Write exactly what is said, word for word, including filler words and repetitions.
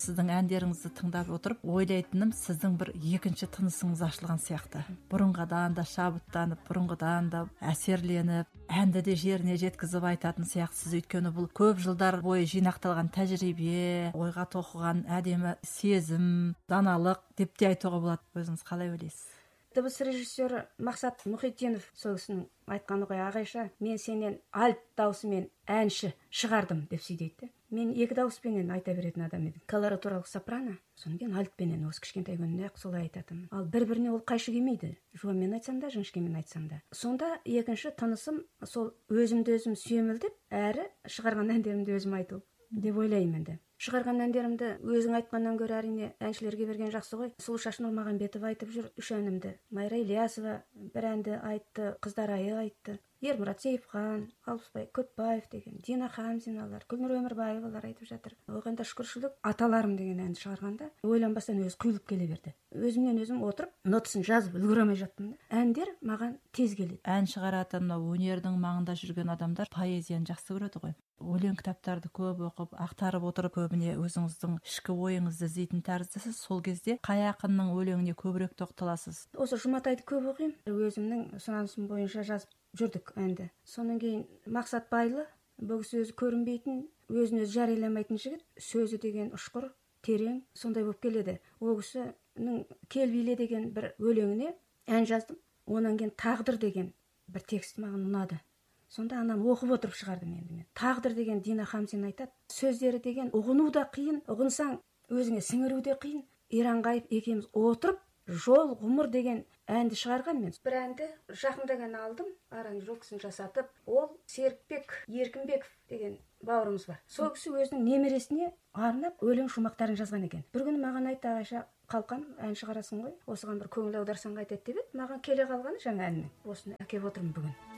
сіздің әндеріңізді тыңдап отырып ойлайтыным, сіздің бір екінші тынысыңыз ашылған сияқты. Бұрынғыдан да шабыттанып, бұрынғыдан да әсерленіп, әнді де жеріне жеткізіп айтатын сияқтысыз. Өйткені бұл көп жылдар бойы жинақталған тәжірибе, ойға тоқыған әдемі сезім, даналық деп те айтуға болады. Өзіңіз қалай ойлайсыз? Дыбыс режиссері Мақсат Мұхитдинов сол кісінің айтқаны ғой: Ағайша, мен сенен альт даусымен әнші шығардым деп сөйдейді. Мен екі дауыспенен айта беретін адам едім. Колоратуралық сопрано, содан кейін альтпенен, осы кішкентай күнінде ақ солай айтатынмын. Ал бір-біріне ол қайшы келмейді. Жуанмен айтсам да, жіңішкемен айтсам да. Сонда екінші тынысым сол өзімді өзім сүйемелдеп, әрі шығарған әндерімді өзім айту деп ойлаймын енді. Шығарған әндерімді өзің айтқаннан гөрі әрине әншілерге берген жақсы ғой. Сұлушаш Нұрмағанбетов айтып жүр үш әнімді. Майра Ілиясова бір әнді айтты, Қыздар айы айтты. Ермұрат Сейіпхан, Алпысбай Көтбаев деген, Дина Хамзиналар, Гүлнұр Өмірбаевалар айтып жатыр. Оған да шүкіршілік. Аталарым деген әнді шығарғанда ойланбастан өзі құйылып келе берді. Өзімнен өзім отырып, нотасын жазып үлгеремей жаттым да. Әндер маған тез келеді. Ән шығаратын, өнердің маңында жүрген адамдар поэзияны жақсы көреді ғой. Өлең кітаптарды көп оқып, ақтарып отырып, көбіне өзіңіздің ішкі ойыңызды іздейтін тәріздісіз. Сол кезде қай ақынның өлеңіне көбірек тоқталасыз? Осы Жұматайды көп оқимын. Өзімнің сұранысым бойынша жазып жүрдік әнді. Сонан кейін Мақсат Байлы, бұл кісі өзі көрінбейтін, өзін өзі жарияламайтын жігіт, сөзі деген ұшқыр, терең, сондай болып келеді. Ол кісінің Кел биле деген бір өлеңіне ән жаздым. Онан кейін Тағдыр деген бір текст маған ұнады. Сонда анан оқып отырып шығардым енді мен. Тағдыр деген Дина Хамзин айтады. Сөздері деген ұғыну да қиын, ұғынсаң өзіңе сіңіру де қиын. Иранғайып екеуміз отырып Жол ғұмыр деген әнді шығарған мен. Бір әнді жақында ғана алдым, аранжировкасын жасатып. Ол Серікбек Еркінбеков деген бауырымыз бар. Сол кісі өзінің немересіне арнап өлең шумақтарын жазған екен. Бір күні маған айтты: Ағайша, қалқам, ән шығарасың ғой, осыған бір көңіл аударсаң қайтеді деп еді. Маған келе қалғаны жаңа әннің. Осыны әкеп отырмын бүгін.